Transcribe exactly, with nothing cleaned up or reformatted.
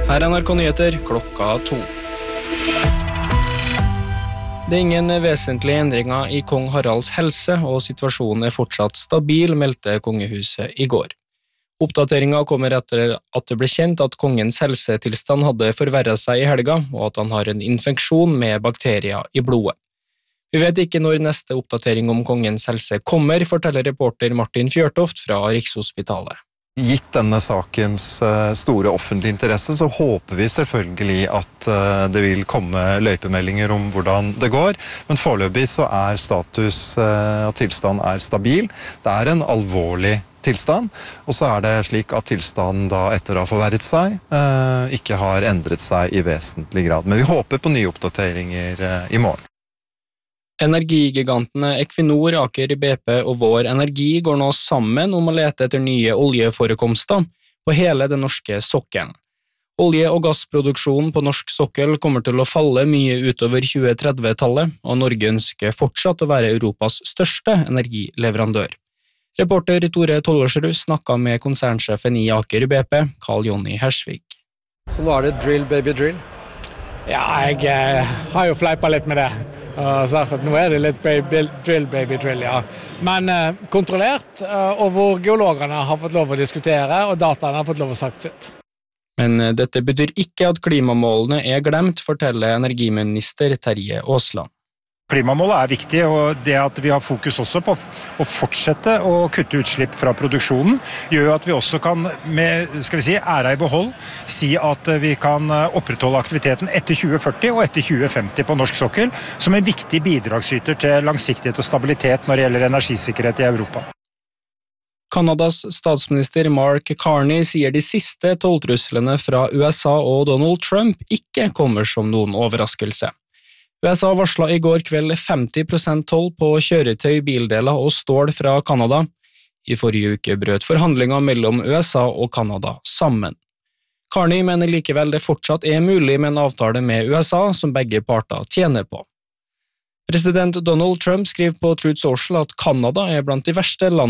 Her er N R K Nyheter klokka to. Det er ingen vesentlige endringer i kong Haralds helse, og situasjonen er fortsatt stabil, meldte kongehuset i går. Oppdateringen kommer etter at det ble kjent at kongens helsetilstand hadde forverret seg i helga, og at han har en infeksjon med bakterier i blodet. Vi vet ikke når neste oppdatering om kongens helse kommer, forteller reporter Martin Fjørtoft fra Rikshospitalet. Gitt denne sakens store offentlige interesse, så håper vi selvfølgelig at det vil komme løypemeldinger om hvordan det går, men foreløpig så er status og tilstand er stabil. Det er en alvorlig tilstand, og så er det slik at tilstanden da etter å ha forverret seg, ikke har endret seg i vesentlig grad. Men vi håper på nye oppdateringer i morgen. Energigigantene Equinor, Aker B P og Vår Energi går nå sammen om å lete etter nye oljeforekomster på hele den norske sokkelen. Olje- og gassproduksjonen på norsk sokkel kommer til å falle mye utover tjue tretti-tallet, og Norge ønsker fortsatt å være Europas største energileverandør. Reporter Tore Tollersrud snakket med konsernsjefen i Aker B P, Carl Jonny Hersvik. Så nå er det drill, baby, drill? Ja, jeg eh, har jo fleipet litt med det, og sagt at nå er det litt baby, drill, baby, drill, ja. Men eh, kontrollert, eh, og hvor geologerne har fått lov å diskutere, og dataene har fått lov å sagt sitt. Men eh, dette betyr ikke at klimamålene er glemt, forteller energiminister Terje Aasland. Klimamålet er viktig, og det at vi har fokus også på å fortsette å kutte utslipp fra produksjonen, gjør at vi også kan, med skal vi si, æra i behold, si at vi kan opprettholde aktiviteten etter tjue førti og etter tjue femti på norsk sokkel, som en viktig bidragsyter til langsiktighet og stabilitet når det gjelder energisikkerhet i Europa. Kanadas statsminister Mark Carney sier de siste tolltruslene fra U S A og Donald Trump ikke kommer som noen overraskelse. U S A varslet i går kveld femti prosent toll på kjøretøy, bildeler og stål fra Kanada. I forrige uke brøt forhandlinger mellom U S A og Kanada sammen. Carney mener likevel det fortsatt er mulig med en avtale med U S A som begge parter tjener på. President Donald Trump skriver på Truth Social at Kanada er blant de verste landene